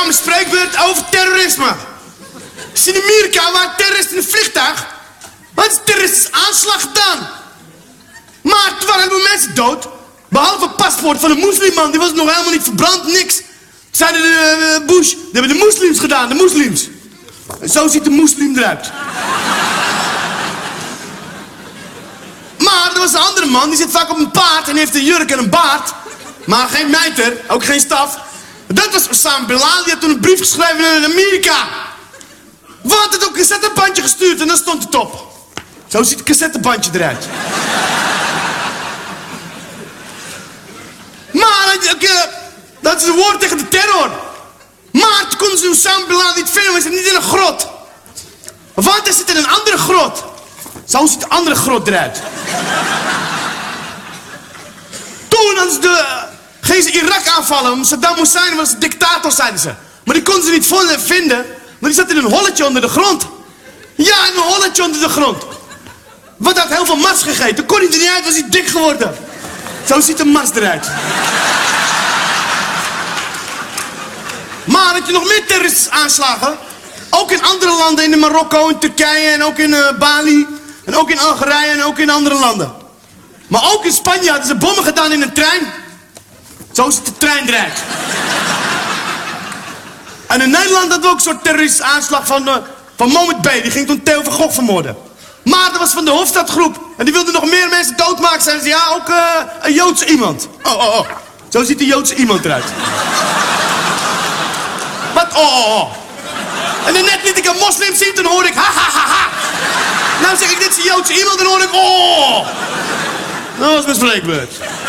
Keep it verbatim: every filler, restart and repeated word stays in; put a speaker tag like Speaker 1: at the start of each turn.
Speaker 1: mijn spreekbeurt over terrorisme. Is in Amerika waar terroristen in een vliegtuig... Wat is een terroristische aanslag gedaan? Maar toen waren helemaal mensen dood. Behalve het paspoort van een moslimman. Die was nog helemaal niet verbrand, niks. Zeiden de uh, Bush, die hebben de moslims gedaan, de moslims. En zo ziet de moslim eruit. Maar er was een andere man, die zit vaak op een paard en heeft een jurk en een baard. Maar geen mijter, ook geen staf. Dat was Osama Bin Laden, die had toen een brief geschreven naar Amerika. Wat had ook een cassettebandje gestuurd en dan stond het op. Zo ziet het cassettebandje eruit. Maar uh, dat is een woord tegen de terror. Maar toen konden ze Osama Bin Laden niet vinden, we zitten niet in een grot. Want hij zit in een andere grot. Zo ziet de andere grot eruit. Toen hadden ze de, gingen ze Irak aanvallen. Saddam Hussein was een dictator, zeiden ze. Maar die konden ze niet vinden, want die zat in een holletje onder de grond. Ja, in een holletje onder de grond. Want hij had heel veel Mars gegeten. Toen kon hij er niet uit, was hij dik geworden. Zo ziet een Mars eruit. Maar had je nog meer terroristische aanslagen? Ook in andere landen, in Marokko, in Turkije en ook in uh, Bali. En ook in Algerije en ook in andere landen. Maar ook in Spanje hadden ze bommen gedaan in een trein. Zo ziet de trein eruit. En in Nederland hadden we ook een soort terroristische aanslag van, uh, van Mohammed B. Die ging toen Theo van Gogh vermoorden. Maar dat was van de Hofstadgroep. En die wilde nog meer mensen doodmaken. Zeiden ze, ja, ook uh, een Joodse iemand. Oh, oh, oh. Zo ziet de Joodse iemand eruit. Wat? Oh, oh, oh. En dan net liet ik een moslim zien, toen hoor ik ha, ha, ha, ha. Nou zeg ik, dit is een Joodse iemand, dan hoor ik oh. Dat was mijn spreekbeurt.